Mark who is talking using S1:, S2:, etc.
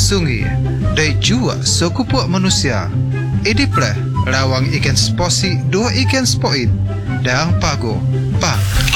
S1: sungi dan juga sekupuak manusia. Idiplah rawang ikan sposi dua ikan spoit dan pago pak